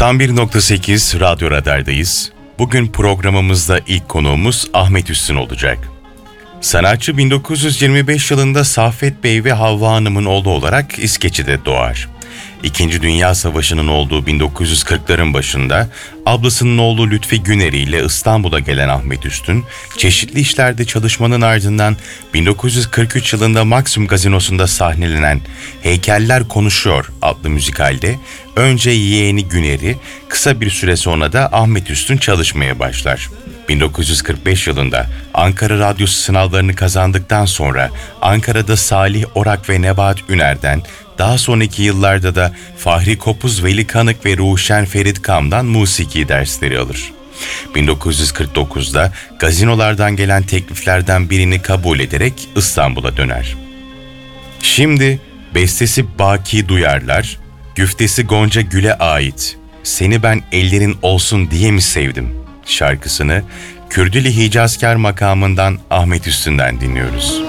91.8 Radyo Radar'dayız. Bugün programımızda ilk konuğumuz Ahmet Üstün olacak. Sanatçı 1925 yılında Saffet Bey ve Havva Hanım'ın oğlu olarak İskeçe'de doğar. İkinci Dünya Savaşı'nın olduğu 1940'ların başında ablasının oğlu Lütfi Güneri ile İstanbul'a gelen Ahmet Üstün, çeşitli işlerde çalışmanın ardından 1943 yılında Maxim Gazinosu'nda sahnelenen Heykeller Konuşuyor adlı müzikalde önce yeğeni Güneri, kısa bir süre sonra da Ahmet Üstün çalışmaya başlar. 1945 yılında Ankara Radyosu sınavlarını kazandıktan sonra Ankara'da Salih Orak ve Nebahat Üner'den, daha sonraki yıllarda da Fahri Kopuz, Veli Kanık ve Ruşen Ferit Kam'dan musiki dersleri alır. 1949'da gazinolardan gelen tekliflerden birini kabul ederek İstanbul'a döner. Şimdi bestesi Baki Duyarlar, güftesi Gonca Gül'e ait "Seni ben ellerin olsun diye mi sevdim" şarkısını Kürdili Hicazkar makamından Ahmet Üstün'den dinliyoruz.